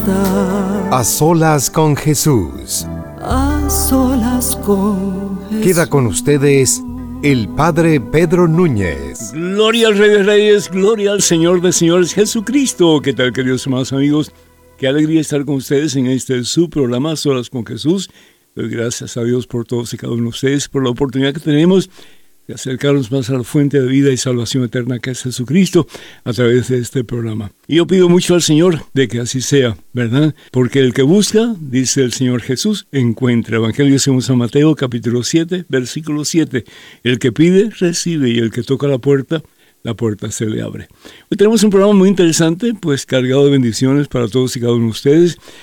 está. A solas con Jesús. A solas con Jesús. Queda con ustedes el Padre Pedro Núñez. Gloria al Rey de Reyes, gloria al Señor de Señores, Jesucristo. ¿Qué tal, queridos hermanos amigos? Qué alegría estar con ustedes en este su programa, Solas con Jesús. Doy gracias a Dios por todos y cada uno de ustedes, por la oportunidad que tenemos de acercarnos más a la fuente de vida y salvación eterna que es Jesucristo a través de este programa. Y yo pido mucho al Señor de que así sea, ¿verdad? Porque el que busca, dice el Señor Jesús, encuentra. Evangelio según San Mateo, capítulo 7, versículo 7. El que pide, recibe, y el que toca la puerta se le abre. Hoy tenemos un programa muy interesante, pues cargado de bendiciones para todos y cada uno de ustedes.